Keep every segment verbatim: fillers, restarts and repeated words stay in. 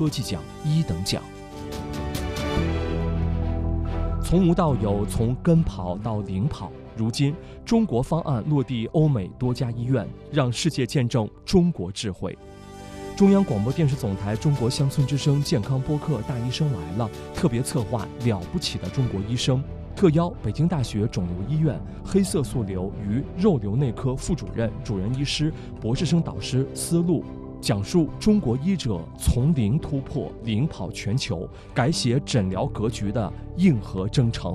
科技奖一等奖。从无到有，从跟跑到领跑，如今中国方案落地欧美多家医院，让世界见证中国智慧。中央广播电视总台中国乡村之声健康播客《大医生来了》特别策划了不起的中国医生，特邀北京大学肿瘤医院黑色素瘤与肉瘤内科副主任、主任医师、博士生导师思路，讲述中国医者从零突破、领跑全球、改写诊疗格局的硬核征程。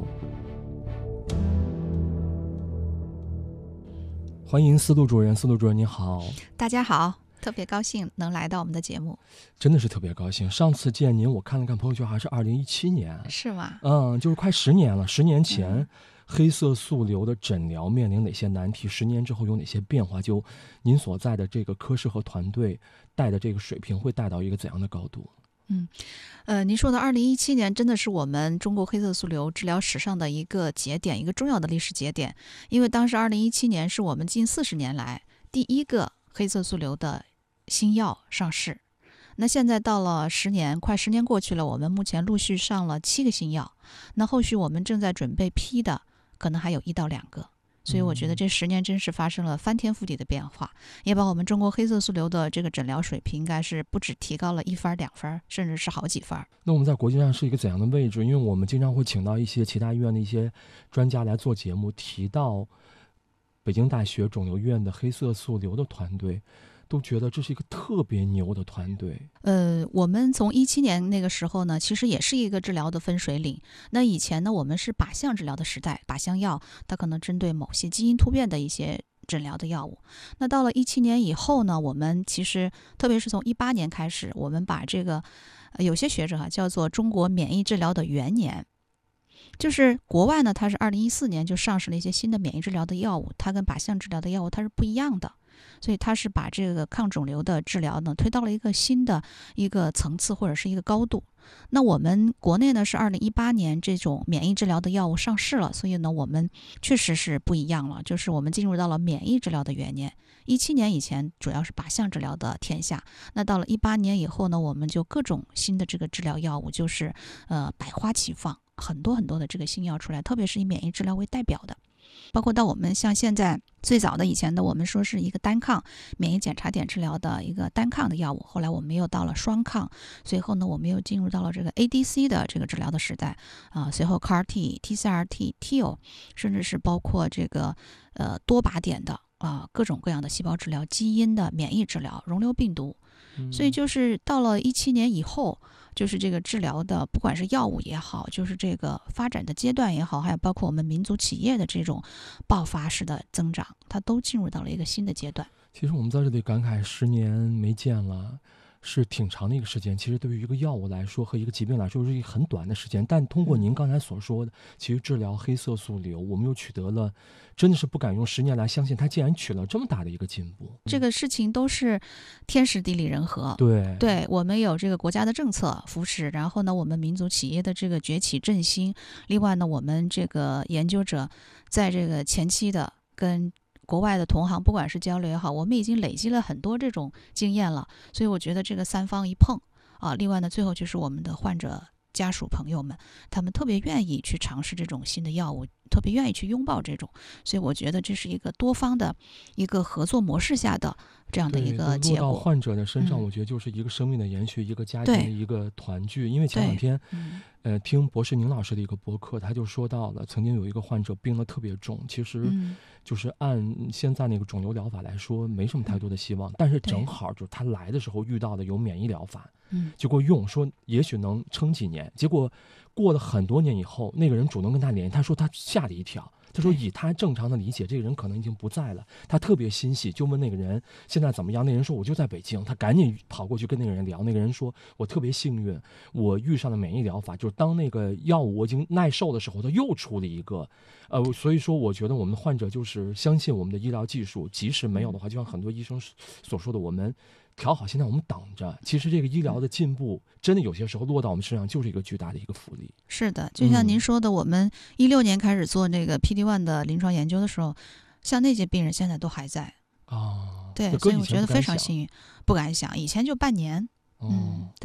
欢迎思路主任，思路主任您好。 大家好，特别高兴能来到我们的节目。 真的是特别高兴，上次见您我看了看朋友圈还是二零一七年。 是吗？ 嗯，就是快十年了。十年前、嗯、黑色素瘤的诊疗面临哪些难题，十年之后有哪些变化，就您所在的这个科室和团队带的这个水平会带到一个怎样的高度？ 嗯，呃，您说的二零一七年真的是我们中国黑色素瘤治疗史上的一个节点，一个重要的历史节点。因为当时二零一七年是我们近四十年来第一个黑色素瘤的新药上市。那现在到了十年，快十年过去了，我们目前陆续上了七个新药，那后续我们正在准备批的可能还有一到两个。所以我觉得这十年真是发生了翻天覆地的变化，也把我们中国黑色素瘤的这个诊疗水平应该是不止提高了一分两分，甚至是好几分。 那我们在国际上是一个怎样的位置？因为我们经常会请到一些其他医院的一些专家来做节目，提到北京大学肿瘤医院的黑色素瘤的团队，都觉得这是一个特别牛的团队。 呃，我们从一七年那个时候呢，其实也是一个治疗的分水岭。那以前呢，我们是靶向治疗的时代，靶向药它可能针对某些基因突变的一些诊疗的药物。那到了一七年以后呢，我们其实特别是从一八年开始，我们把这个、呃、有些学者哈、啊、叫做中国免疫治疗的元年。就是国外呢，它是二零一四年就上市了一些新的免疫治疗的药物，它跟靶向治疗的药物它是不一样的。所以它是把这个抗肿瘤的治疗呢推到了一个新的一个层次或者是一个高度。那我们国内呢是二零一八年这种免疫治疗的药物上市了，所以呢我们确实是不一样了，就是我们进入到了免疫治疗的元年。一七年以前主要是靶向治疗的天下，那到了一八年以后呢，我们就各种新的这个治疗药物就是呃百花齐放，很多很多的这个新药出来，特别是以免疫治疗为代表的。包括到我们像现在最早的以前的我们说是一个单抗免疫检查点治疗的一个单抗的药物，后来我们又到了双抗，随后呢我们又进入到了这个 A D C 的这个治疗的时代啊、呃，随后 C A R T、T C R T、T O， 甚至是包括这个呃多靶点的啊、呃、各种各样的细胞治疗、基因的免疫治疗、溶瘤病毒。所以就是到了一七年以后，就是这个治疗的不管是药物也好，就是这个发展的阶段也好，还有包括我们民族企业的这种爆发式的增长，它都进入到了一个新的阶段。 其实我们在这里感慨十年没见了，是挺长的一个时间。其实对于一个药物来说和一个疾病来说是一个很短的时间，但通过您刚才所说的、嗯、其实治疗黑色素瘤我们又取得了，真的是不敢用十年来相信它竟然取了这么大的一个进步。 这个事情都是天时地利人和。 对对，我们有这个国家的政策扶持，然后呢我们民族企业的这个崛起振兴，另外呢我们这个研究者在这个前期的跟国外的同行不管是交流也好，我们已经累积了很多这种经验了。所以我觉得这个三方一碰啊，另外呢最后就是我们的患者家属朋友们，他们特别愿意去尝试这种新的药物，特别愿意去拥抱这种，所以我觉得这是一个多方的一个合作模式下的这样的一个结果。 落到患者的身上、 嗯、 我觉得就是一个生命的延续，一个家庭的一个团聚。因为前两天、 嗯、 呃，听博士宁老师的一个播客，他就说到了曾经有一个患者病得特别重，其实就是按现在那个肿瘤疗法来说没什么太多的希望、嗯、但是正好就是他来的时候遇到的有免疫疗法， 嗯， 结果用说也许能撑几年，结果过了很多年以后，那个人主动跟他联系，他说他吓了一跳，他说以他正常的理解，这个人可能已经不在了，他特别欣喜，就问那个人现在怎么样，那人说我就在北京，他赶紧跑过去跟那个人聊，那个人说我特别幸运，我遇上了免疫疗法，就是当那个药物我已经耐受的时候，他又出了一个呃，所以说我觉得我们的患者就是相信我们的医疗技术，即使没有的话，就像很多医生所说的，我们调好现在我们等着，其实这个医疗的进步真的有些时候落到我们身上就是一个巨大的一个福利。 是的，就像您说的、嗯、我们一六年开始做那个 P D 一 的临床研究的时候，像那些病人现在都还在、 哦、 对，所以我觉得非常幸运，不敢想以前就半年。 哦、 嗯，对。